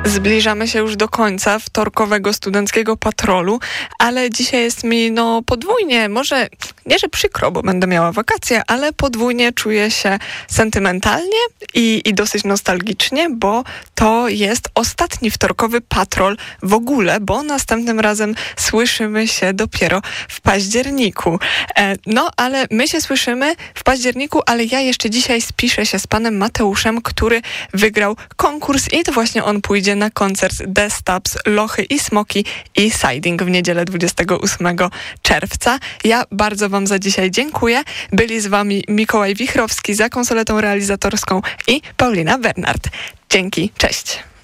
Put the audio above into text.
Zbliżamy się już do końca wtorkowego studenckiego patrolu, ale dzisiaj jest mi podwójnie, może nie, że przykro, bo będę miała wakacje, ale podwójnie czuję się sentymentalnie i dosyć nostalgicznie, bo to jest ostatni wtorkowy patrol w ogóle, bo następnym razem słyszymy się dopiero w październiku. Ale my się słyszymy w październiku, ale ja jeszcze dzisiaj spiszę się z panem Mateuszem, który wygrał konkurs i to właśnie on pójdzie na koncert The Stubbs, Lochy i Smoki i Siding w niedzielę 28 czerwca. Ja bardzo wam za dzisiaj dziękuję. Byli z wami Mikołaj Wichrowski za konsoletą realizatorską i Paulina Bernard. Dzięki, cześć.